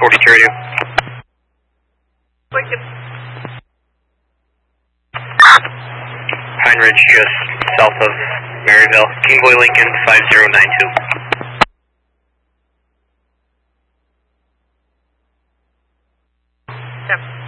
42 radio. Pine Ridge, just south of Maryville. Kingboy Lincoln 5092. Yep.